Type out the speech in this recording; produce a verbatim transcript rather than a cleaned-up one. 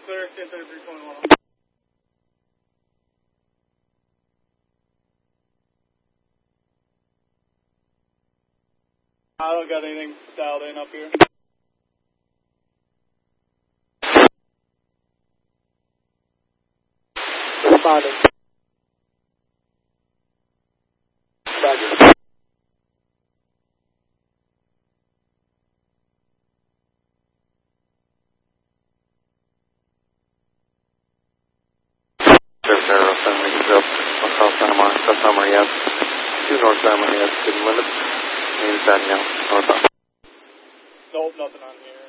clear, ten thirty-three twenty-one. I don't got anything dialed in up here. Responding. Roger. Aero seven eight zero, one South Santa Monica, South Summer, yes. two North Santa Monica, yes, city limits. Name is that now, northbound. Nope, nothing on here.